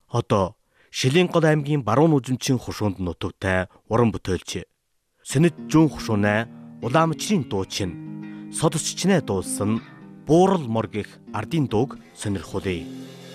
Одоо Шилэнгол аймгийн баруун үзэмчийн хушуунд нутагтай уран бүтээлч Сэнэт Жун хушуунай Улаамчрын дуучин Содосчнээ дуулсан Буурал мор гэх ардын дууг сонирхуулъя.